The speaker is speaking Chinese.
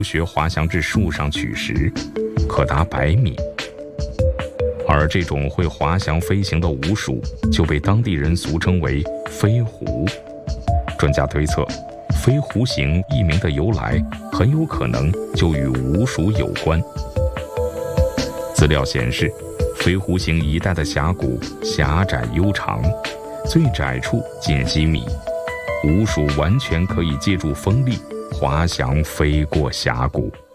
学滑翔至树上取食，可达100米。而这种会滑翔飞行的鼯鼠，就被当地人俗称为飞狐。专家推测，飞狐型一名的由来很有可能就与鼯鼠有关。资料显示，飞狐型一带的峡谷狭窄悠长，最窄处近7米，鼯鼠完全可以借助风力滑翔飞过峡谷。